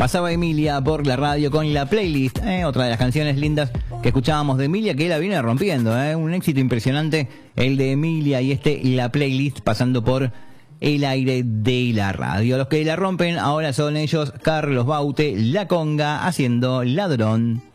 Pasaba Emilia por la radio con la playlist, otra de las canciones lindas que escuchábamos de Emilia, que la viene rompiendo, un éxito impresionante el de Emilia y la playlist pasando por el aire de la radio. Los que la rompen ahora son ellos, Carlos Baute, La Conga, haciendo Ladrón.